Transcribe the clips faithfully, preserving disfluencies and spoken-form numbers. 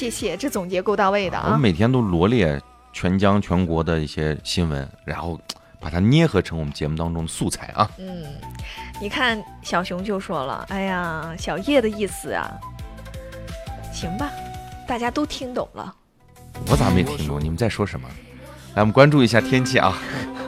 谢谢，这总结够到位的啊！ 我每天都罗列全疆全国的一些新闻，然后把它捏合成我们节目当中的素材啊。 嗯，你看小熊就说了，哎呀，小叶的意思啊，行吧，大家都听懂了。 我咋没听懂？你们在说什么？来，我们关注一下天气啊。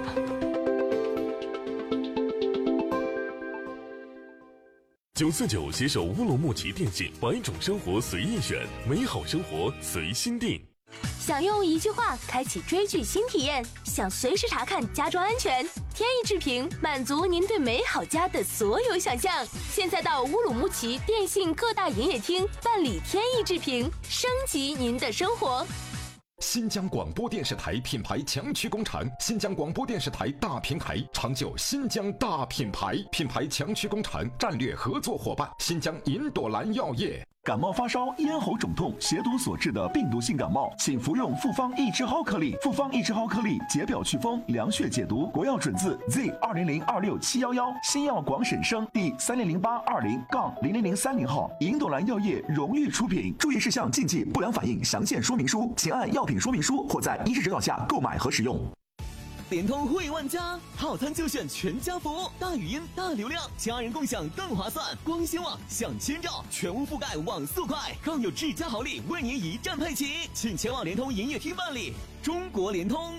九四九携手乌鲁木齐电信，百种生活随意选，美好生活随心定。 想用一句话开启追剧新体验，想随时查看家装安全，天翼智屏满足您对美好家的所有想象。现在到乌鲁木齐电信各大营业厅办理天翼智屏，升级您的生活。 新疆广播电视台品牌强驱工程，新疆广播电视台大平台，长久新疆大品牌，品牌强驱工程战略合作伙伴，新疆银朵兰药业。 感冒发烧、咽喉肿痛、血毒所致的病毒性感冒，请服用复方益智蒿颗粒。复方益智蒿颗粒解表祛风、凉血解毒，国药准字 Z 二零零二六七幺幺，新药广审生第三零零八二零杠零零零三零号，银朵兰药业荣誉出品。注意事项、禁忌、不良反应详见说明书，请按药品说明书或在医师指导下购买和使用。 联通惠万家，套餐就选全家福，大语音、大流量，家人共享更划算。光纤网享千兆，全屋覆盖网速快，更有智家豪礼为您一站配齐，请前往联通营业厅办理。中国联通。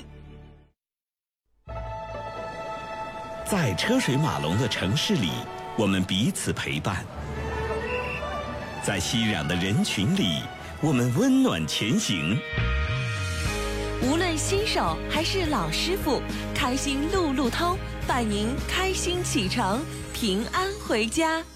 在车水马龙的城市里，我们彼此陪伴；在熙攘的人群里，我们温暖前行。 无论新手还是老师傅，开心路路通，伴您开心启程，平安回家。